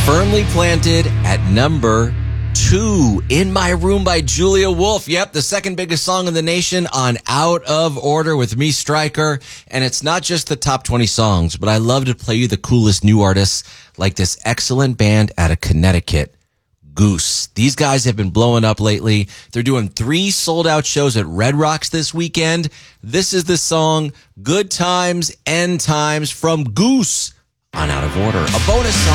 Firmly planted at number 2, In My Room by Julia Wolf. Yep, the second biggest song in the nation on Out of Order with me, Stryker. And it's not just the top 20 songs, but I love to play you the coolest new artists like this excellent band out of Connecticut, Goose. These guys have been blowing up lately. They're doing 3 sold-out shows at Red Rocks this weekend. This is the song Good Times, End Times from Goose on Out of Order, a bonus song.